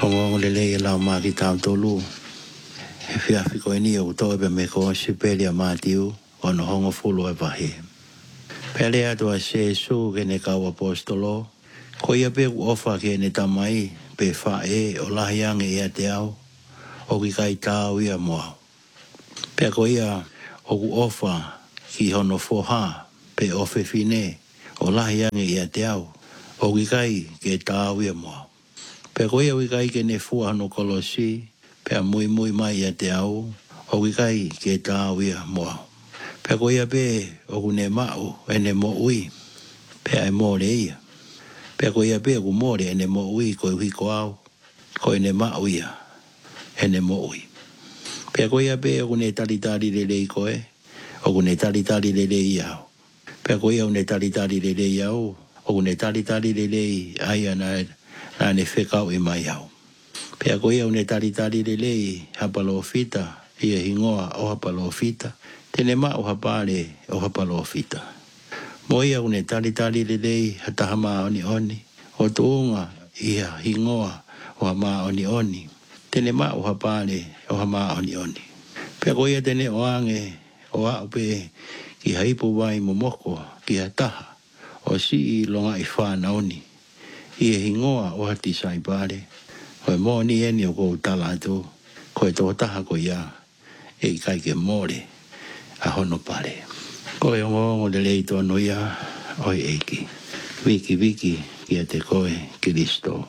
Hongo lele la ma ki tau tolu. He fia fiko ni o to be me ko sipelia matiu ono hongo fulu e vahe. Pele atua se su ke ne kau apostolo. Ko ia pe u ofa ke ne tamai pe fa e o lahiang e ia te au. O ki kai tau ia moa. Pe ko ia o ku ofa ki hono foha pe ofe fine o lahiang e ia te au. O ki kai ke tau ia moa. Pe ko ia wikai ke ne fua no kolosi, pe a mui mai ia te au, o wikai ke tau ia moa. Pe ko ia pe o kune mau e ne mo ui, pe a mo le ia. Pe ko ia pe o mo le e ne mo ui ko hui ko au, ko e ne mau ia, e ne mo ui. Pe ko ia pe o kune talitari le le ko e, o kune talitari le le ia. Pe ko ia o ne talitari le le ia o kune talitari le le ai ana na ne whekau i mai au. Pea koe au ne tari le lei hapalo fita, ia hingoa o hapalo fita, tene ma o hapale o hapalo fita. Moi au ne tari le lei hatahama oni, o tuunga ia hingoa o hama oni, tene ma o hapale o hama oni. Pea koe tene o ange o au pe ki haipu wai momoko ki hataha, o si longa i whana oni. Ia hingoa o hati sai pare. Koe mō ni eni o kou tala tu. Koe tō taha ko ia. E kai ke mōre. A hono pare. Koe o ngongo le lei tō noia. Oi eiki. Viki. Kia te koe Kiristo.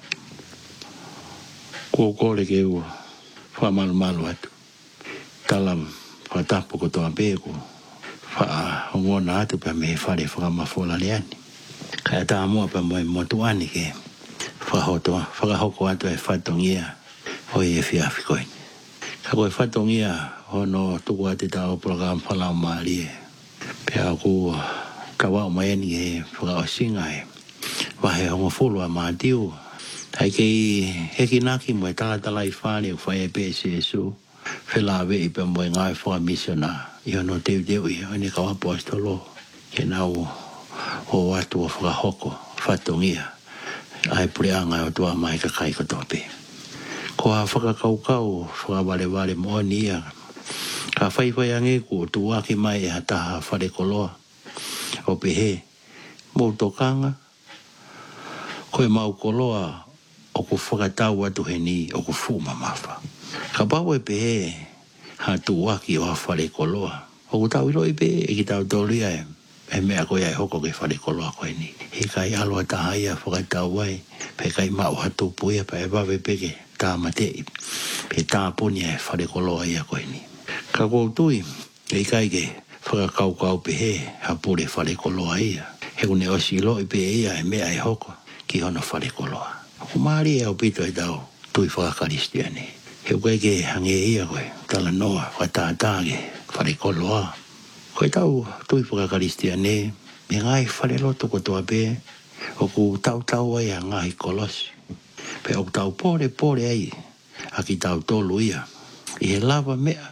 Kō kōre ke ua. Whamalu atu. Talam whatapu ko tō apēku. Wha hongona atu pa me whare whakamafola leani. Kaya tā mua pa moe motuani ke whakahoko atu e whatongia o e whiawhi koe. Ka koe whatongia hono tuku ati tā o program whalau maari e. Pea ku kawao mai ani e whakaosinga e. Wahe hongo fulu a mātiu. Hai kei heki naki moe talatala i whāne u whae pe se su. Whilawe i pa moe ngai whakamisona. I hono teu i honi kawa apostolo. Ke nau o atu o whakahoko, whatongia. Ai pureanga o tua mai ka kai katope. Ko a whakakaukau, whakawale mo nia. Ka whaiwhai ange ku tuaki mai e hataha whare koloa. O pehe, mou tokanga. Koe mau koloa o ku whakatau atu heni o ku fuma mawha. Ka pau e pehe, ha tuaki o a whare koloa. O ku tau ilo i pe, e ki tau tolia e. E mea koe ai hoko ke whare koloa koe ni. He kai aloa tahaia whakatau wai. Pe kai mau hatu puia pa e wawe peke tā matei. Pe tā punia e whare koloa ia koe ni. Ka koutui, e kai ke whakakaukau pe he hapure whare koloa ia. He kune osi lo i pe ia e mea e hoko ki hono whare koloa. Ko maari e au pito e tau tui whakakaristiane. He koe ke hange ia koe tala noa whatātāge whare koloa. Koe tau tui whakakaristiane, me ngai whare loto ko toa pe, o ku tau ai a ngai kolosi. Pe o tau pore ai, a ki tau tolu ia. I he lava mea,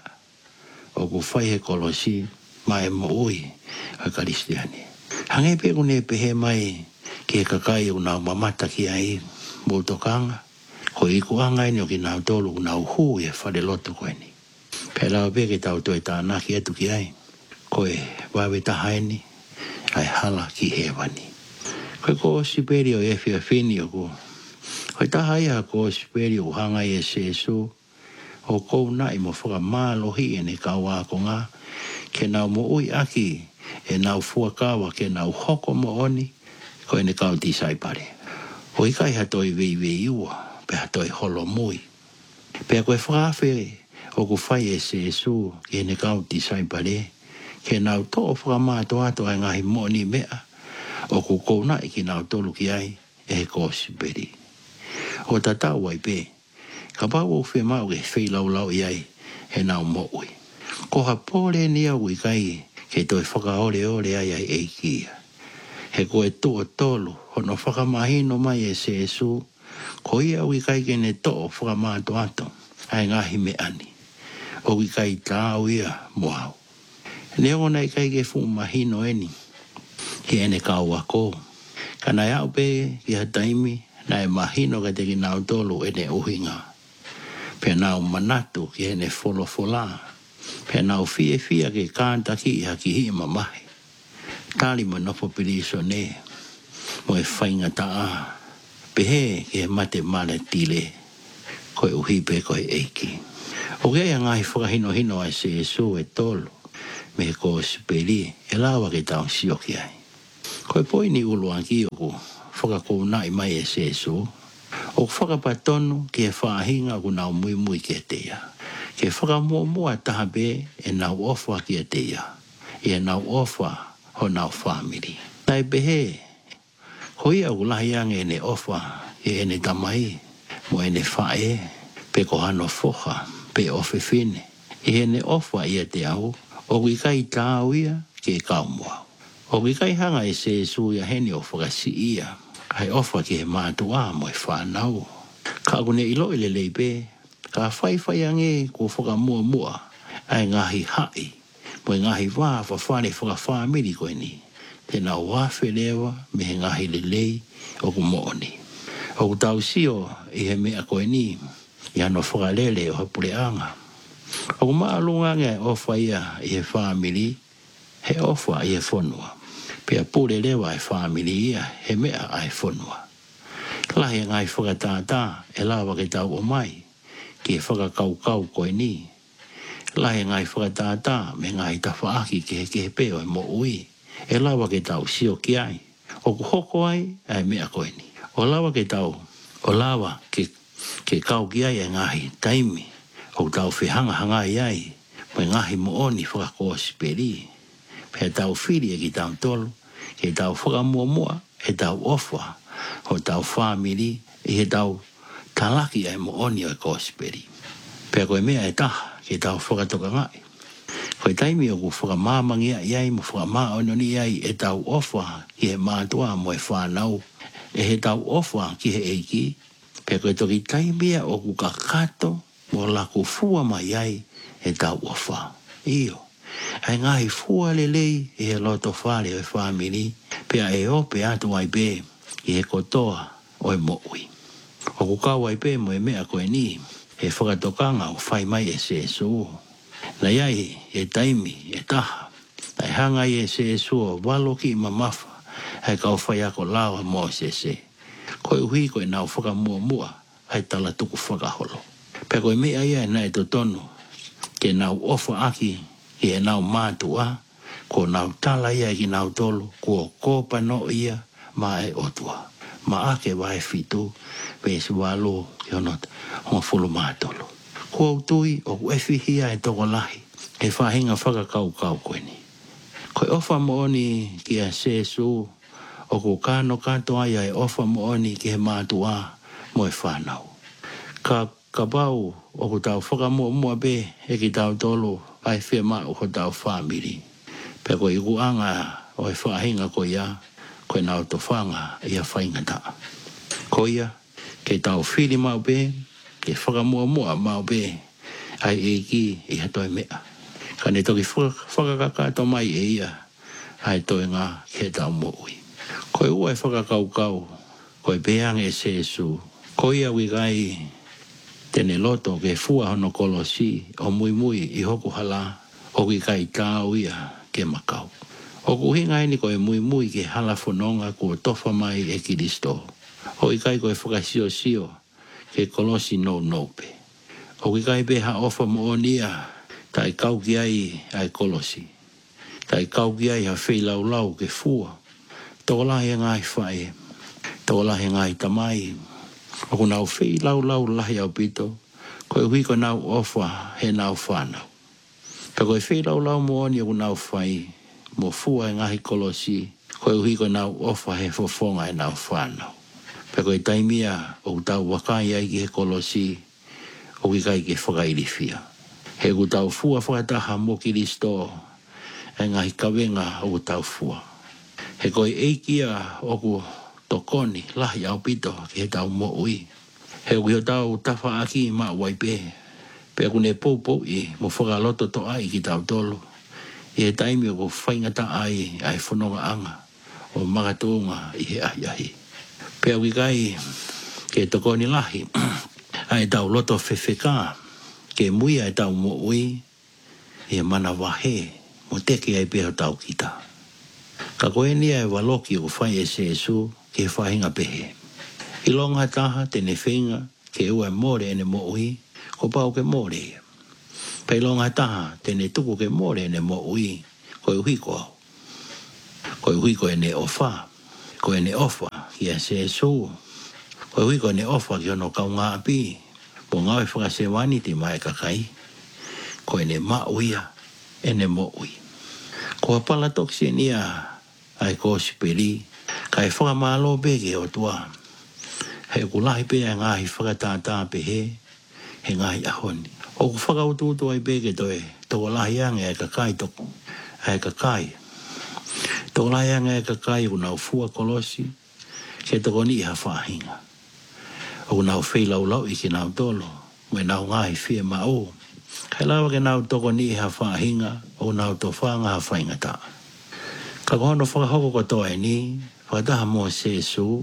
o ku whai he kolosi, mai mo ui a karistiane. Hange pe kune pehe mai, ki he kakai u nau mamata ki ai, mo tokanga. Ko i kuanga ni o ki nau tolu, nau hu e whare loto koe ni. Pe lau pe ki tau toi tānaki etu ki ai. Koe wawe tahaini, ai hala ki hewani. Koe ko siperio e whiawhini o ko. Koe tahaia ko siperio hanga e sesu, o kou nai mo whakamālohi e ne kaua ko ngā, ke nau mo ui aki, e nau fuakawa ke nau hoko mo oni, koe ne kau tisai pare. O ikai hatoi vei ua, pe hatoi holo mui. Pe koe whakawhi o ku whai e sesu, ke ne kau tisai pare, ke nau tō whakamāto ato ai ngahi moni mea, o ku kouna i ki nau tolu ki ai, e he kōsi peri. O tatau ai pe, ka pau o whemau ke wheilau i ai, he nau mo'ui. Ko ha pōre ni au i kai, ke toi whakaore ai ai eikia. He koe tō tolu, hono whakamahino mai e sesu, ko ia au i kai ke ne tō whakamāto ato, ai ngahi me ani. O i kai tāu ia moau. Neo nei kai ke fu mahino eni. Ki ene kau ako. Kana iau pe ki ha taimi na e mahino ka te ki nau tolu e ne uhinga. Pe nau manatu ki he ne folofola. Pe nau fie ke kanta ki ha ki hi mamahi. Tali mo nopo piliso ne. Mo e whainga taa. Pehe ki he mate male tile. Koe uhipe koe eiki. O kea ngai whakahino ai se Yesu e tolu. Me ko sipeli e lawa ke tau sioki ai. Koe poi ni uluan ki oku whakakou nai mai e se Yesu. O whakapatonu ke whahinga ku nau mui ke teia. Ke whakamua taha be e nau ofa ke teia. E nau ofa ho nau family. Tai behe, hoi au lahiange ne ofa e ene tamai, mo ene whae, pe ko hano foha, pe ofe fine. E ene ofa ia te au, o wikai tāu ia ke kaumua. O wikai hanga e se Yesu ia hene o whakasi ia. Hai ofa ki he mātua mo e whanau. Ka akune ilo ile leipe, ka whai ange ko whakamua, ai ngahi hai, mo e ngahi wā whawhane whakawhamiri koe ni. Tēnā wāwhe lewa me he ngahi lelei o ku mooni. O ku tau sio i he mea koe ni, i ano whakalele o hapure anga. O ku maalunga nge ofa ia i he whamiri, he ofa i he whonua. Pea pure lewa e whamiri ia, he mea ai whonua. Lahi ngai whakatātā e lawa ke tau o mai, ki e whakakaukau koe ni. Lahi ngai whakatātā me ngai tawhaaki ke he peo e mo ui. E lawa ke tau sio ki ai. O ku hoko ai, ai mea koe ni. O lawa ke tau, o lawa ke kau ki ai e ngahi taimi. O tau whihanga hangai ai, mo e ngahi mo oni whakakosi peri. Pea tau whiri e ki tau tolu, ke tau whakamua, e tau ofa, o tau family, e he tau talaki ai mo oni o e kosperi. Pea koe mea e taha, ke tau whakatoka ngai. Koe taimi o ku whakamamangi ai mo whakamaononi ai e tau ofa ki he mātua mo e whanau. E he tau ofa ki he eiki. Pea koe toki taimi o ku kakato mo laku fua mai ai e tau ofa. Iyo. Ai ngahi fua lelei e he loto whare o e whamini. Pea e ope atu ai pe i he kotoa o e moui. O ku kau ai pe mo e mea koe ni. He whakatokanga o whai mai e se Yesu. Na iai e taimi e taha. Ai hanga i e se Yesu o walo ki mamafa. Hai kau whai ako lawa mo se se. Koe uhi koe nau whakamua. Hai tala tuku whakaholo. Pea koe mea ia e nai to tonu. Ke nau ofa aki i e nau mātua. Ko nau tala ia ki nau tolu. Ko kōpa no ia ma e otua. Ma ake wae fitu. Pesi walo ki honot. Honga fulu mātolo. Ko au tui o ku hia e toko lahi. E whahinga whakakau koe ni. Koe ofa mooni ki a sesu. O ku kano kato ai e ofa mooni ki he mātua mo e whanau. Ka bau o ku tau whakamua be e ki tau tolu ai whia mau ho tau whamiri. Pea koe iku anga o e whahinga koe ia. Koe nau to whanga ia whainga taa. Koe ia ke tau whiri mau be. Ke whakamua mau be. Ai eiki i hatoi mea. Ka ne toki whakakakato mai e ia. Ai toi ngā ke tau moui. Koe ua e whakakaukau. Koe peang e sesu. Koe ia wigai tene loto ke fua hono kolosi. O mui i hoku hala. O wigai tau ia ke makau. O kuhinga ini koe mui ke hala whanonga kua tofa mai e Kiristo. O ikai koe whakasio ke kolosi no pe. O ikai beha ofa moonia tai kau ki ai kolosi. Tai kau ki ai ha whei lau ke fua. Tō lahi ngai whae. Tō lahi ngai tamai. O ku nau whei lau lahi au pito. Koe hui ko nau ofa he nau whanau. Ka koe whei lau mooni o ku nau whai. Mo fua e ngahi kolosi. Koe hui ko nau ofa he fofonga e nau whanau. Pe koe taimia o tau wakai ai ki he kolosi. O wikai ke whakairifia. He ku tau fua whakataha mo Kiristo. E ngahi kawenga o tau fua. He koe eikia o ku tokoni lahi au pito ki he tau mo ui. He ku tau tafa aki ma waipe. Pe ku ne pou i mo whakaloto to ai ki tau tolu. I he taimi o ku whaingata ai whanonga anga. O magatunga i he ahi. Pea wikai ke toko ni lahi. Ai tau loto whewheka ke mui ai tau mo ui e mana wahe mo teke ai peho tau kita. Ka koe ni ai waloki o whai e Jesu ke whahinga pehe. I longa taha tene whinga ke ua more ene mo ui ko pau ke more ia. Pai longa taha tene tuku ke more ene mo ui koe uhiko au. Koe uhiko ene ofa. Koe ene ofa ki a Jesu. Koe uhiko ene ofa ki ono kau ngā api. Po ngawe whakasewani ti mai kakai. Koe ene mauia ene mo ui. Ko pala toksi nia ai ko siperi kai whakamalo bege o tua. He kulahi pe ai ngahi whakatata pe he ngahi ahoni. O ku whakaututu ai bege toe toko lahi ange ai kakai toko. Ai kakai. Toko lahi ange ai kakai u nau fua kolosi ke toko ni iha whahinga. O nau wheilau lau i ki nau tolo me nau ngahi fie mao. Kai lawa ke nau toko ni iha whahinga o nau to whanga ha whainga ta. Ka kohono whakahoko ko toe ni whakataha mo Jesu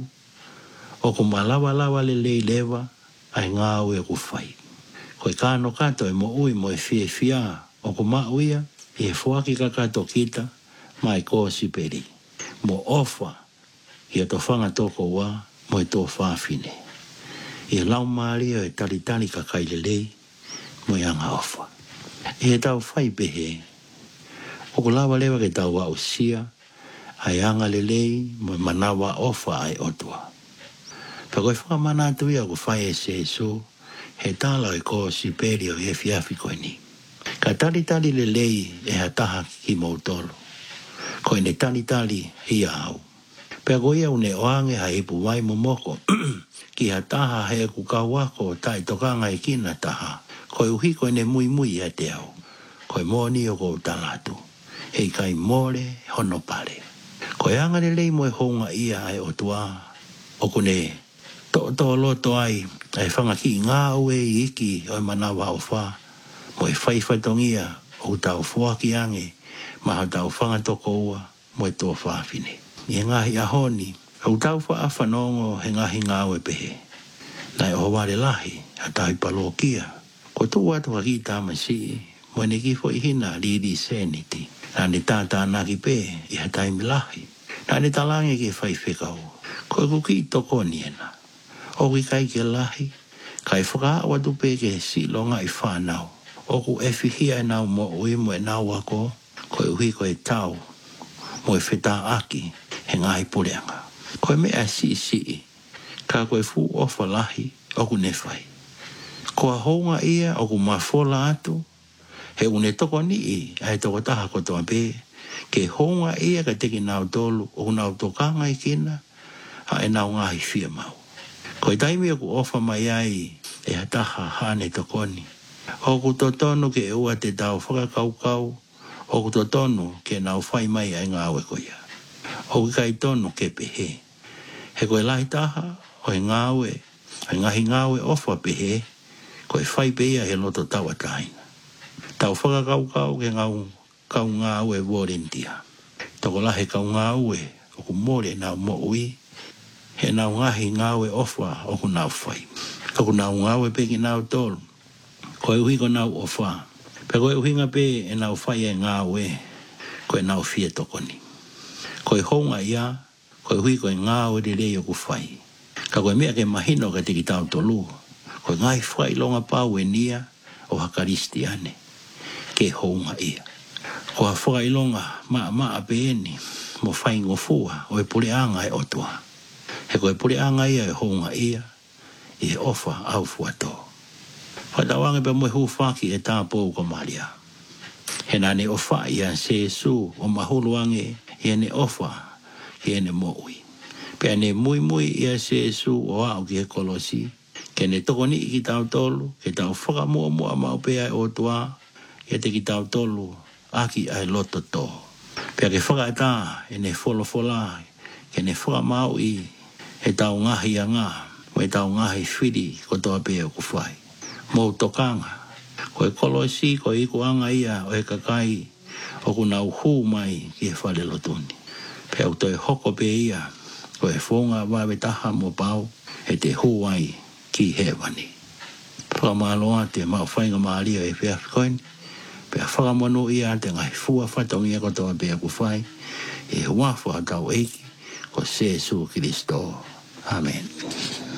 o ku malawa lawa le lewa ai ngā ue ku whai. Koe kāno kato e mo ui mo e fie fia o ku mauia i e whuaki ka kato kita mai ko siperi. Mo ofa i a to whanga toko wa mo e tō whāwhine. I e lau maria e talitali ka kailelei mo i anga ofa. I e tau whai pehe o ku lawa lewa ke tau wa usia ai anga lelei mo manawa ofa ai otua. Pako e whakamana tuia ku whai e Jesu he tala e ko siperi o e fiafi koe ni. Ka talitali lelei e hataha ki mautolo. Koe ne talitali hi au. Pako ia une oange ha ipu wai momoko ki hataha he ku kawako tai tokanga i kina taha. Koe uhi koe ne mui mui a te au. Koe moni o ko talatu. Hei kai more hono pare. Koe anga lelei mo e honga ia ai o tua. O kune to loto ai whanga ki ngā ue i iki o manawa o wha. Mo e whaiwhaitongia o tau whuaki ange ma ha tau whanga toko ua mo e tō whāwhine. I ngahi ahoni o tau wha awhanongo he ngahi ngā ue pehe. Nai o wale lahi a tahi palokia. Ko tō atu haki tāmasi mo ne kifo i hina liri seniti. Nā ne tātā naki pē i ha taimi lahi. Nā ne talange ke whaiwhekau. Ko e kuki toko niena. O ki kai ke lahi, kai whaka watu pe ke si longa i whanau. O ku e whihia e nau mo ui mo e nau ako, ko e uhi ko e tau, mo e whetā aki, he ngahi pureanga. Ko e mea si, ka ko e fu ofa lahi, o ku ne whai. Ko a honga ia, o ku mawhola atu, he une toko ni i, ai toko taha ko toa pe, ke honga ia ka teki nau tolu, o ku nau tokanga i kina, ha e nau ngahi fia mau. Ko i taimi o ku ofa mai ai e hataha hane tokoni. O ku totonu ke e ua te tau whakakaukau, o ku totonu ke nau whai mai ai ngā ue koia. O ku kai tonu ke pehe. He koe lahi taha o he ngā ue, ai ngahi ngā ue ofa pehe, ko e whai peia he loto tawa tahina. Tau whakakaukau ke ngau kau ngā ue vorentia. Toko lahi kau ngā ue o ku more nau mo ui, he nau ngahi ngawe ofa o ku nau whai. Ka ku nau ngawe pe ki nau tolu. Ko e uhi ko nau ofa. Pe ko e uhi nga pe e nau whai e ngawe. Ko e nau fie tokoni. Ko e honga ia. Ko e uhi ko e ngawe de rei o ku whai. Ka ko e mea ke mahino ka tiki tau tolu. Ko e ngai whai longa pau e nia o hakaristiane. Ke honga ia. Ko a whai longa maa pe eni. Mo whai ngofua o e pureanga e otua. He koe pure anga ia e honga ia, i e ofa au fuato. Whatawange pa moe hufaki e tāpou ko maria. He nane ofa ia Jesu o mahuluange i ane ofa i ane moui. Pe ane mui ia Jesu o au ki he kolosi, ke ne toko ni ki tau tolu, ke tau whakamua mau pe ai o tua, ke te ki tau tolu, aki ai loto to. Pe ake whakaata e ne wholofola, ke ne whakamau i he tau ngahi a ngā, mo e tau ngahi whiri ko toa pēo ku whai. Mou tokanga, ko e kolosi, ko e iku anga ia o e kakai, o ku nau hū mai ki e whare lotuni. Pe au toi hoko pē ia, Ko e fonga wawe taha mo pau e te Hawaii ki hewani. Whamaloa te mau whainga maalia e whea koin. Pea whakamono ia te ngai fua whatongi e kotoa pea ku whai. E wafua tau eiki ko Jesu Kristo. Amen.